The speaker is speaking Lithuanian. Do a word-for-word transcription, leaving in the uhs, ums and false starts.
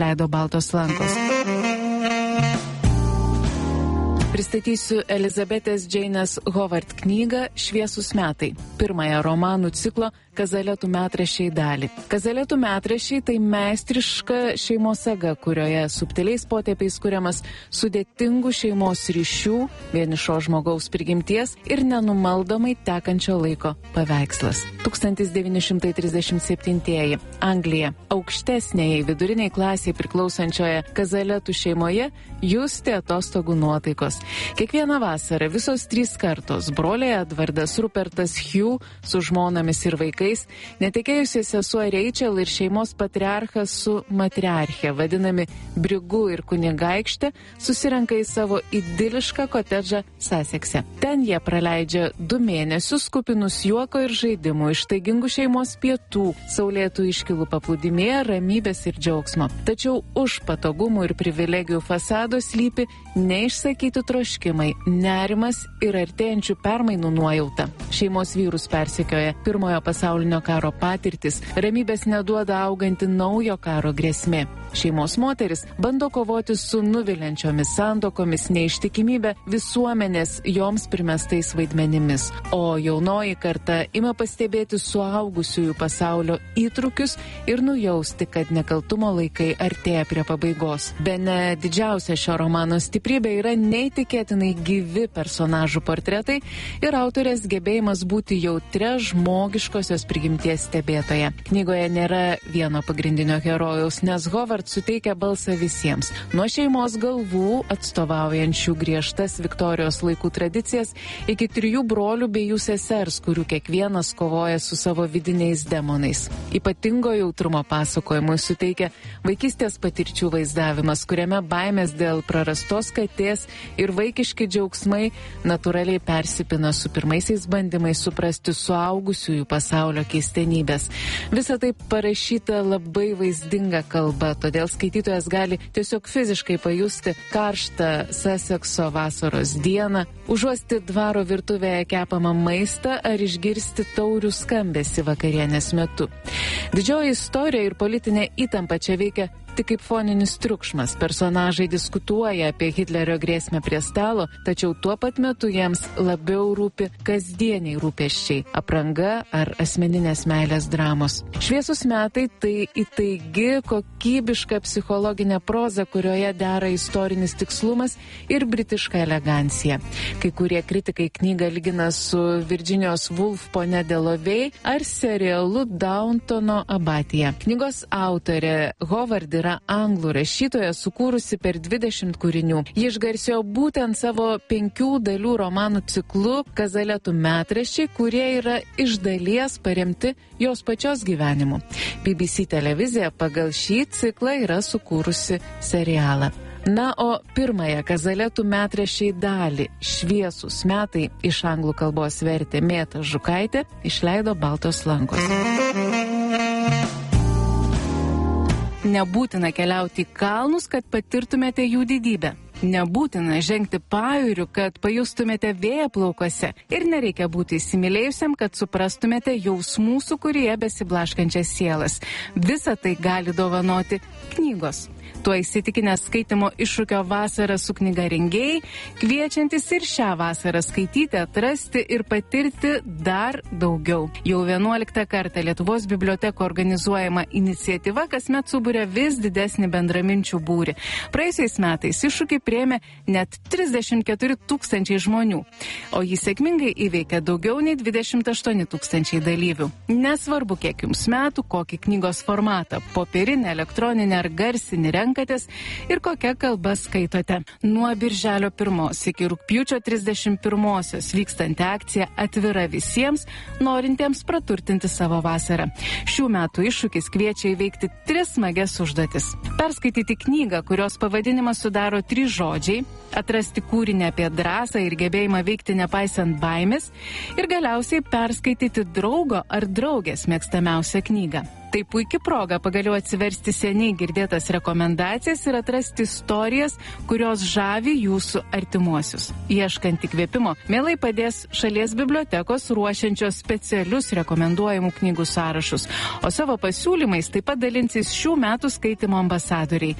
leido Baltos lankos. Pristatysiu Elizabetės Džeinės Howard knygą Šviesūs metai, pirmąją romanų ciklo Kazaletų metraščiai dalį. Kazaletų metraščiai tai meistriška šeimos saga, kurioje subtiliais potėpiais kuriamas sudėtingų šeimos ryšių, vienišo žmogaus prigimties ir nenumaldomai tekančio laiko paveikslas. tūkstantis devyni šimtai trisdešimt septintieji. Anglija. Aukštesnėjai viduriniai klasiai priklausančioje Kazaletų šeimoje justi atostogų nuotaikos. Kiekvieną vasarą visos trys kartos – broliai Edvardas, Rupertas, Hugh su žmonomis ir vaikais, netekėjusi sesuo Rachel ir šeimos patriarchas su matriarche, vadinami Brigu ir kunigaikštė, susirenka į savo idilišką kotedžą Sasekse. Ten jie praleidžia du mėnesius kupinus juoko ir žaidimų, ištaigingų šeimos pietų, saulėtų iškilų paplūdimėje, ramybės ir džiaugsmo. Tačiau už patogumų ir privilegijų fasado slypi neišsakyti troškimai, nerimas ir artėjančių permainų nuojauta. Šeimos vyrus persekioja pirmojo pasaulinio karo patirtis, ramybės neduoda auganti naujo karo grėsmė. Šeimos moteris bando kovoti su nuviliančiomis santuokomis, neištikimybė, visuomenės joms primestais vaidmenimis. O jaunoji karta ima pastebėti suaugusiųjų pasaulio įtrūkius ir nujausti, kad nekaltumo laikai artėja prie pabaigos. Bene didžiausia šio romano stiprybė yra neįtikėtinai gyvi personažų portretai ir autorės gebėjimas būti jautria žmogiškosios prigimties stebėtoja. Knygoje nėra vieno pagrindinio herojaus, nes Howard suteikia balsą visiems. Nuo šeimos galvų, atstovaujančių griežtas Viktorijos laikų tradicijas, iki trijų brolių bei jų sesers, kurių kiekvienas kovoja su savo vidiniais demonais. Ypatingo jautrumo pasakojimui suteikia vaikystės patirčių vaizdavimas, kuriame baimės dėl prarastos katės ir vaikiški džiaugsmai natūraliai persipina su pirmaisiais bandymais suprasti suaugusiųjų pasaulio keistenybės. Visa tai parašyta labai vaizdinga kalba, todėl skaitytojas gali tiesiog fiziškai pajusti karštą Sasekso vasaros dieną, užuosti dvaro virtuvėje kepamą maistą ar išgirsti taurių skambesį vakarienės metu. Didžioji istorija ir politinė įtampa čia veikia tik kaip foninis triukšmas. Personažai diskutuoja apie Hitlerio grėsmę prie stalo, tačiau tuo pat metu jiems labiau rūpi kasdieniai rūpesčiai – apranga ar asmeninės meilės dramos. Šviesūs metai – tai įtaigi, kokybiška psichologinė proza, kurioje dera istorinis tikslumas ir britiška elegancija. Kai kurie kritikai knygą lygina su Virginijos Woolf Ponia Delovey ar serialu Downtono abatija. Knygos autorė Howard yra anglų rašytoja, sukūrusi per dvidešimt kūrinių. Ji išgarsėjo būtent savo penkių dalių romanų ciklu Kazaletų metraščiai, kurie yra iš dalies paremti jos pačios gyvenimu. B B C televizija pagal šį ciklą yra sukūrusi serialą. Na, o pirmąją Kazaletų metraščiai dalį Šviesūs metai iš anglų kalbos vertė Mėta Žukaitė, išleido Baltos lankos. Nebūtina keliauti į kalnus, kad patirtumėte jų didybę. Nebūtina žengti pajūriu, kad pajustumėte vėją plaukuose. Ir nereikia būti įsimylėjusiam, kad suprastumėte jausmų sūkuryje besiblaškančias sielas. Visą tai gali dovanoti knygos. Tuo įsitikinęs skaitimo iššūkio vasarą su knyga rengėjai, kviečiantis ir šią vasarą skaityti, atrasti ir patirti dar daugiau. Jau vienuoliktą kartą Lietuvos biblioteko organizuojama iniciatyva kasmet suburia vis didesnį bendraminčių būrį. Praėjusiais metais iššūkį priėmė net trisdešimt keturi tūkstančiai žmonių, o jį sėkmingai įveikė daugiau nei dvidešimt aštuoni tūkstančiai dalyvių. Nesvarbu, kiek jums metų, kokį knygos formatą – popierinį, elektroninį ar garsinį renkatės ir kokią kalbą skaitote. Nuo birželio pirmos iki rugpjūčio trisdešimt pirmosios vykstanti akcija atvira visiems, norintiems praturtinti savo vasarą. Šių metų iššūkis kviečia įveikti tris smagias užduotis. Perskaityti knygą, kurios pavadinimas sudaro trys žodžiai, atrasti kūrinį apie drąsą ir gebėjimą veikti nepaisant baimės ir galiausiai perskaityti draugo ar draugės mėgstamiausią knygą. Tai puikia proga pagaliau atsiversti seniai girdėtas rekomendacijas ir atrasti istorijas, kurios žavi jūsų artimuosius. Ieškant įkvėpimo, mielai padės šalies bibliotekos ruošiančios specialius rekomenduojamų knygų sąrašus, o savo pasiūlymais taip pat dalinsis šių metų skaitymo ambasadoriai